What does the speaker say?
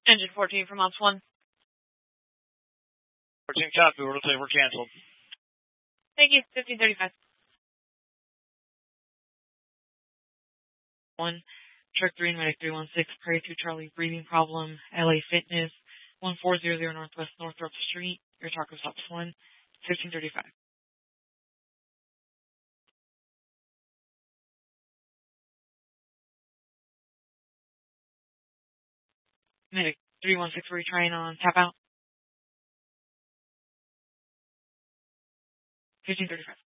Engine 14 from Ops 1. 14 copy, we're canceled. Thank you, 1535. 1, Truck 3 and Medic 316, Prairie 2 Charlie, breathing problem, LA Fitness, 1400 Northwest Northrop Street, your Tarkos Ops 1, 1535. Medic 316, were you trying on tap out? 1535.